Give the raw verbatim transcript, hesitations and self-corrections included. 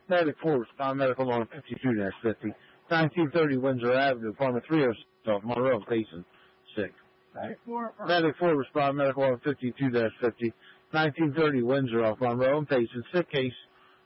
Medic four, respond medical on fifty-two dash fifty. nineteen thirty Windsor Avenue, apartment three oh six, Monroe, patient sick. Medic four. Medic four, respond medical on fifty-two dash fifty. nineteen thirty Windsor off Monroe, patient sick case.